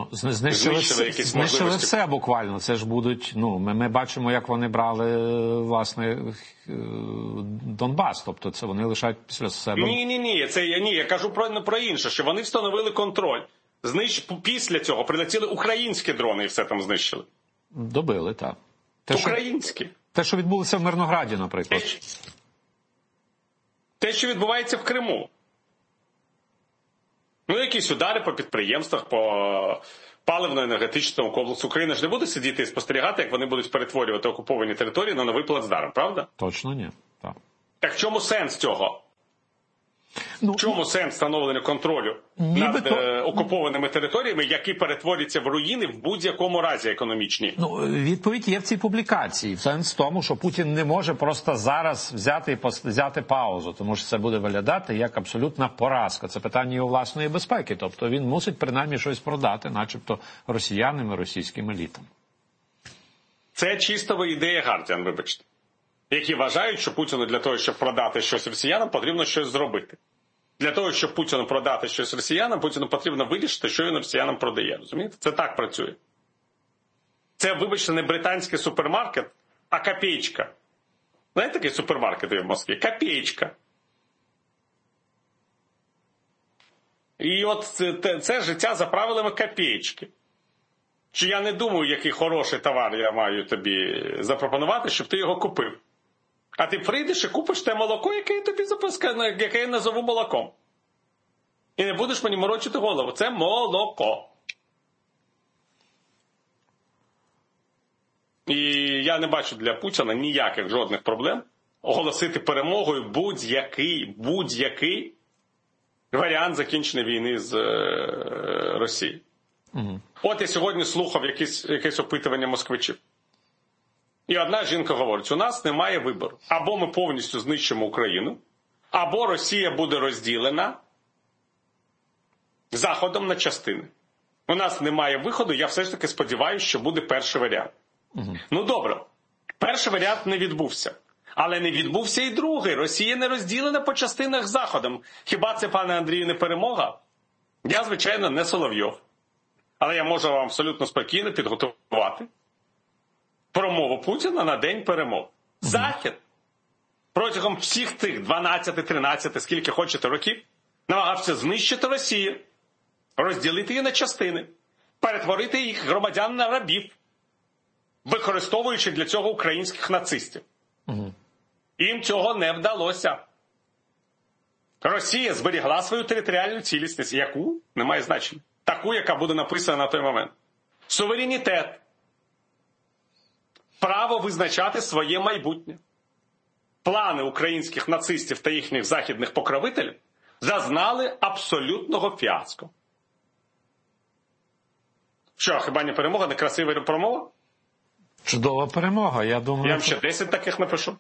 Ну, знищили все буквально. Це ж будуть, ми бачимо, як вони брали, власне, Донбас. Тобто це вони лишають після себе. Ні, я кажу про інше, що вони встановили контроль. Після цього прилетіли українські дрони і все там знищили. Добили, так. Українські. Те, що відбулося в Мирнограді, наприклад. Те, що відбувається в Криму. Якісь удари по підприємствах, по паливно-енергетичному комплексу. Україна ж не буде сидіти і спостерігати, як вони будуть перетворювати окуповані території на новий плацдарм, правда? Точно ні. Так в чому сенс цього? В чому сенс встановлення контролю над окупованими територіями, які перетворяться в руїни в будь-якому разі економічні? Відповідь є в цій публікації. Сенс в тому, що Путін не може просто зараз взяти паузу, тому що це буде виглядати як абсолютна поразка. Це питання його власної безпеки. Тобто він мусить принаймні щось продати, начебто росіянам і російським елітам. Це чистова ідея Гардіан, вибачте. Які вважають, що Путіну для того, щоб продати щось росіянам, потрібно щось зробити. Для того, щоб Путіну продати щось росіянам, Путіну потрібно вирішити, що він росіянам продає. Розумієте? Це так працює. Це, вибачте, не британський супермаркет, а копеечка. Знаєте, такий супермаркет є в Москві? Копеечка. І от це життя за правилами копеечки. Що я не думаю, який хороший товар я маю тобі запропонувати, щоб ти його купив. А ти прийдеш і купиш те молоко, яке я тобі запускаю, яке я назову молоком. І не будеш мені морочити голову. Це молоко. І я не бачу для Путіна ніяких жодних проблем оголосити перемогою будь-який варіант закінчення війни з Росією. От я сьогодні слухав якесь опитування москвичів. І одна жінка говорить, у нас немає вибору. Або ми повністю знищимо Україну, або Росія буде розділена Заходом на частини. У нас немає виходу, я все ж таки сподіваюся, що буде перший варіант. Добре, перший варіант не відбувся. Але не відбувся і другий. Росія не розділена по частинах Заходом. Хіба це, пане Андрію, не перемога? Я, звичайно, не Соловйов. Але я можу вам абсолютно спокійно підготувати промову Путіна на день перемог. Захід протягом всіх тих 12, 13, скільки хочете років, намагався знищити Росію, розділити її на частини, перетворити їх громадян на рабів, використовуючи для цього українських нацистів. Їм цього не вдалося. Росія зберігла свою територіальну цілісність. Яку? Немає значення. Таку, яка буде написана на той момент. Суверенітет. Право визначати своє майбутнє. Плани українських нацистів та їхніх західних покровителів зазнали абсолютного фіаско. Що, хіба не перемога, не красива промова? Чудова перемога, я думаю. Я вам ще 10 таких напишу.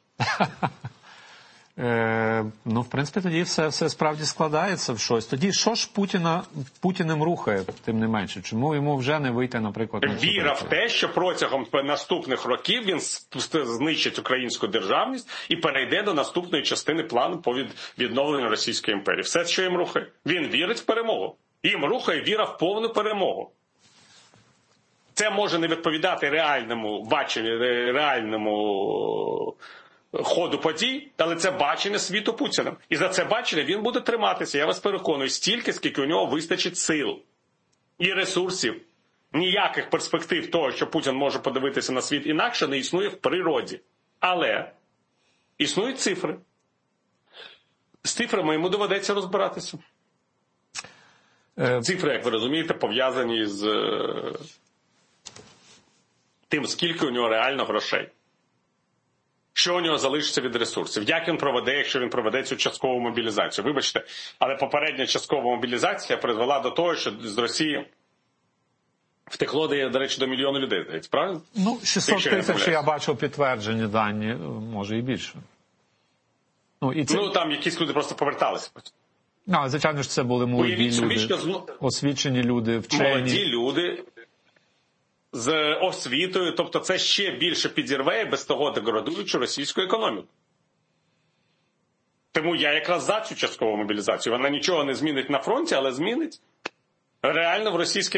В принципі, тоді все справді складається в щось. Тоді що ж Путіним рухає, тим не менше? Чому йому вже не вийти, наприклад, на віра в те, що протягом наступних років він знищить українську державність і перейде до наступної частини плану по відновленню Російської імперії. Все, що їм рухає. Він вірить в перемогу. Їм рухає віра в повну перемогу. Це може не відповідати реальному баченню, реальному ходу подій, але це бачення світу Путіна. І за це бачення він буде триматися, я вас переконую, стільки, скільки у нього вистачить сил і ресурсів. Ніяких перспектив того, що Путін може подивитися на світ інакше, не існує в природі. Але існують цифри. З цифрами йому доведеться розбиратися. Цифри, як ви розумієте, пов'язані з тим, скільки у нього реально грошей. Що у нього залишиться від ресурсів? Як він проведе, якщо він проведе цю часткову мобілізацію? Вибачте, але попередня часткова мобілізація призвела до того, що з Росії втекло, до речі, до мільйона людей. Правильно? 600 тисяч, я бачив підтверджені дані, може і більше. Там якісь люди просто поверталися. Звичайно ж, це були молоді люди, освічені люди, вчені. Молоді люди з освітою, тобто це ще більше підірве без того деградуючу російську економіку. Тому я якраз за цю часткову мобілізацію. Вона нічого не змінить на фронті, але змінить реально в російській